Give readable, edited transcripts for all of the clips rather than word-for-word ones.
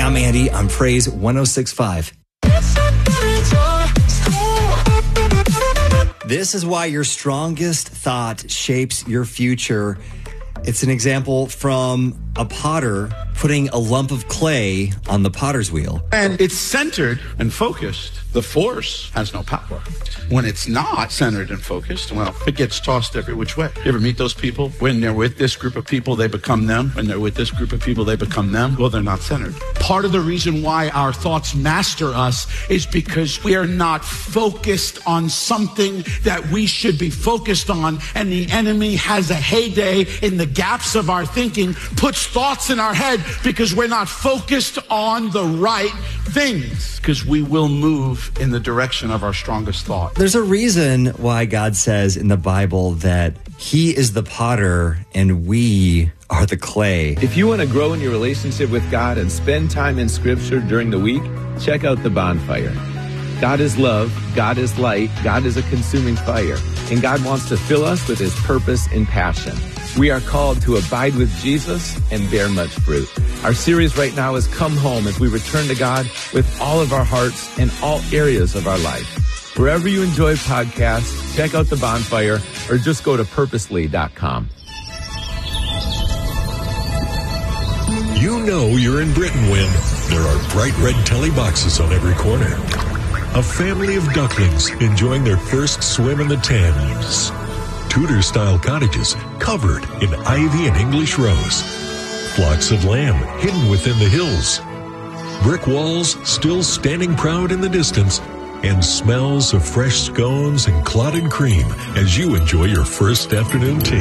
I'm Andy on Praise 106.5. This is why your strongest thought shapes your future. It's an example from a potter putting a lump of clay on the potter's wheel. And it's centered and focused. The force has no power. When it's not centered and focused, well, it gets tossed every which way. You ever meet those people? When they're with this group of people, they become them. When they're with this group of people, they become them. Well, they're not centered. Part of the reason why our thoughts master us is because we are not focused on something that we should be focused on. And the enemy has a heyday in the gaps of our thinking, puts thoughts in our head because we're not focused on the right things, because we will move in the direction of our strongest thought. There's a reason why God says in the Bible that He is the potter and we are the clay. If you want to grow in your relationship with God and spend time in Scripture during the week, check out The Bonfire. God is love, God is light, God is a consuming fire, and God wants to fill us with His purpose and passion. We are called to abide with Jesus and bear much fruit. Our series right now is Come Home, as we return to God with all of our hearts and all areas of our life. Wherever you enjoy podcasts, check out The Bonfire or just go to purposely.com. You know you're in Britain when there are bright red telly boxes on every corner. A family of ducklings enjoying their first swim in the Thames. Tudor-style cottages covered in ivy and English rose. Flocks of lamb hidden within the hills. Brick walls still standing proud in the distance, and smells of fresh scones and clotted cream as you enjoy your first afternoon tea.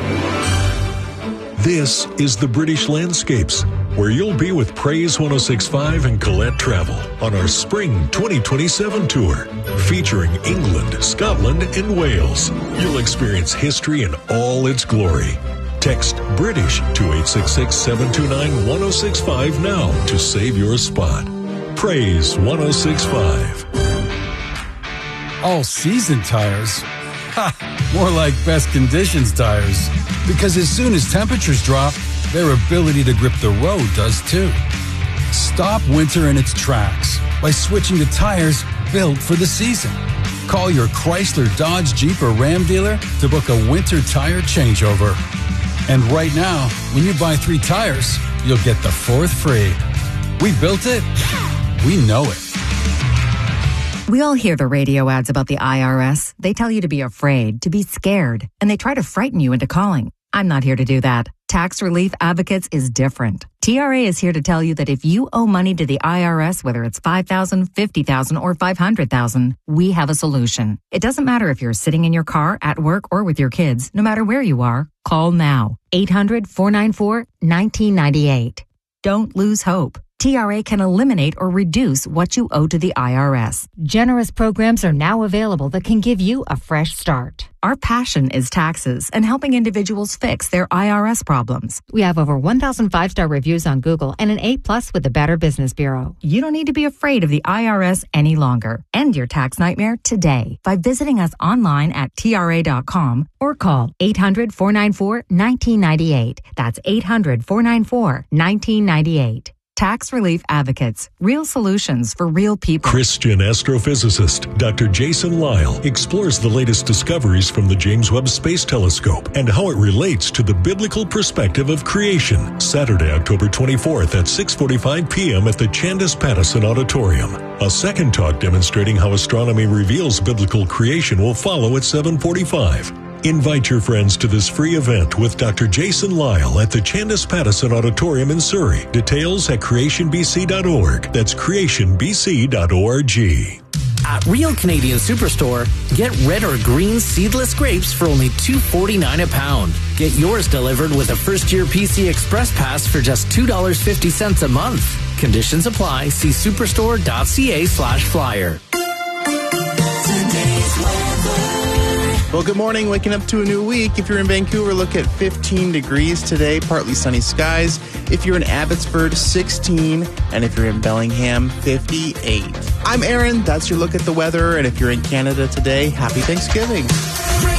This is the British Landscapes, where you'll be with Praise 106.5 and Colette Travel on our Spring 2027 tour, featuring England, Scotland, and Wales. You'll experience history in all its glory. Text British to 866-729-1065 now to save your spot. Praise 106.5. All season tires? Ha! More like best conditions tires. Because as soon as temperatures drop, their ability to grip the road does too. Stop winter in its tracks by switching to tires built for the season. Call your Chrysler, Dodge, Jeep, or Ram dealer to book a winter tire changeover. And right now, when you buy 3 tires, you'll get the 4th free. We built it. We know it. We all hear the radio ads about the IRS. They tell you to be afraid, to be scared, and they try to frighten you into calling. I'm not here to do that. Tax Relief Advocates is different. TRA is here to tell you that if you owe money to the IRS, whether it's $5,000, $50,000, or $500,000, we have a solution. It doesn't matter if you're sitting in your car, at work, or with your kids. No matter where you are, call now. 800-494-1998. Don't lose hope. TRA can eliminate or reduce what you owe to the IRS. Generous programs are now available that can give you a fresh start. Our passion is taxes and helping individuals fix their IRS problems. We have over 1,000 5-star reviews on Google and an A+ with the Better Business Bureau. You don't need to be afraid of the IRS any longer. End your tax nightmare today by visiting us online at TRA.com or call 800-494-1998. That's 800-494-1998. Tax Relief Advocates. Real solutions for real people. Christian astrophysicist Dr. Jason Lyle explores the latest discoveries from the James Webb Space Telescope and how it relates to the biblical perspective of creation. Saturday, October 24th at 6:45 p.m. at the Chandace Pattison Auditorium. A second talk demonstrating how astronomy reveals biblical creation will follow at 7:45. Invite your friends to this free event with Dr. Jason Lyle at the Chandace Pattison Auditorium in Surrey. Details at creationbc.org. That's creationbc.org. At Real Canadian Superstore, get red or green seedless grapes for only $2.49 a pound. Get yours delivered with a first-year PC Express Pass for just $2.50 a month. Conditions apply. See superstore.ca/flyer. Well, good morning. Waking up to a new week. If you're in Vancouver, look at 15 degrees today, partly sunny skies. If you're in Abbotsford, 16. And if you're in Bellingham, 58. I'm Aaron. That's your look at the weather. And if you're in Canada today, happy Thanksgiving.